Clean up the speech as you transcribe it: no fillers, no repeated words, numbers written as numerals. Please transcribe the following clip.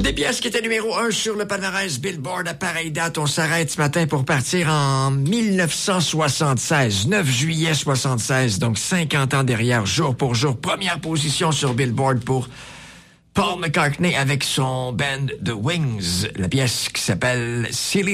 Des pièces qui étaient numéro 1 sur le palmarès Billboard à pareille date. On s'arrête ce matin pour partir en 1976, 9 juillet 76, donc 50 ans derrière, jour pour jour. Première position sur Billboard pour Paul McCartney avec son band The Wings. La pièce qui s'appelle Silly